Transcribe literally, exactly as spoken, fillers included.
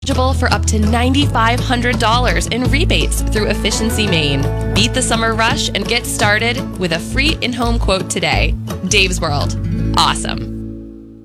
eligible for up to nine thousand five hundred dollars in rebates through Efficiency Maine. Beat the summer rush and get started with a free in-home quote today. Dave's World. Awesome.